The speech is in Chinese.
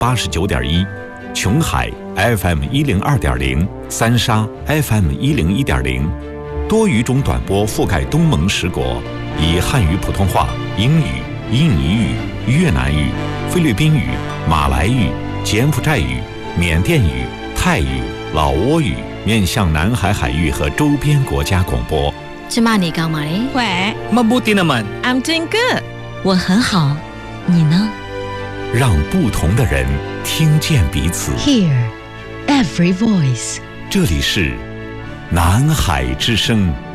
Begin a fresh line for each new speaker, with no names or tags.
89.1，琼海 FM 102.0，三沙 FM 101.0，多语种短波覆盖东盟10国，以汉语、普通话、英语、印尼语、越南语、菲律宾语、马来语、柬埔寨语、缅甸语、泰语、老挝语，面向南海海域和周边国家广播。
芝麻你干嘛嘞？
喂
Mabuti naman.
I'm doing good.
我很好，你呢？
让不同的人听见彼此。
Hear every voice.
这里是南海之声。